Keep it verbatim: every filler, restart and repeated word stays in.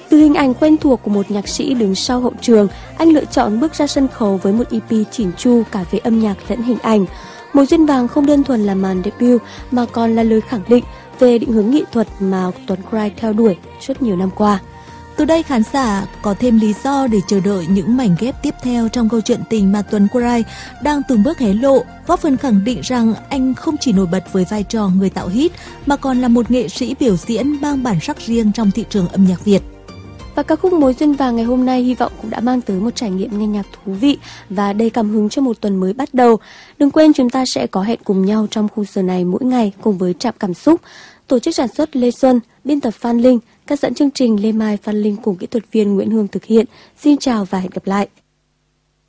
Từ hình ảnh quen thuộc của một nhạc sĩ đứng sau hậu trường, anh lựa chọn bước ra sân khấu với một e pê chỉn chu cả về âm nhạc lẫn hình ảnh. Mùa Duyên Vàng không đơn thuần là màn debut mà còn là lời khẳng định về định hướng nghệ thuật mà Tuấn Cry theo đuổi suốt nhiều năm qua. Từ đây khán giả có thêm lý do để chờ đợi những mảnh ghép tiếp theo trong câu chuyện tình mà Tuấn Cry đang từng bước hé lộ, góp phần khẳng định rằng anh không chỉ nổi bật với vai trò người tạo hit mà còn là một nghệ sĩ biểu diễn mang bản sắc riêng trong thị trường âm nhạc Việt. Và ca khúc Mối Duyên Vàng ngày hôm nay hy vọng cũng đã mang tới một trải nghiệm nghe nhạc thú vị và đầy cảm hứng cho một tuần mới bắt đầu. Đừng quên chúng ta sẽ có hẹn cùng nhau trong khung giờ này mỗi ngày cùng với Trạm Cảm Xúc. Tổ chức sản xuất Lê Xuân, biên tập Phan Linh, các dẫn chương trình Lê Mai, Phan Linh cùng kỹ thuật viên Nguyễn Hương thực hiện. Xin chào và hẹn gặp lại.